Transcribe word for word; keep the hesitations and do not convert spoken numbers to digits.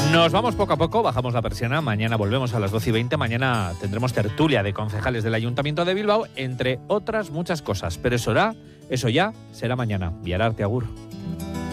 Nos vamos poco a poco, bajamos la persiana. Mañana volvemos a las doce y veinte. Mañana tendremos tertulia de concejales del Ayuntamiento de Bilbao, entre otras muchas cosas. Pero eso, era, eso ya será mañana. Viararte, agur.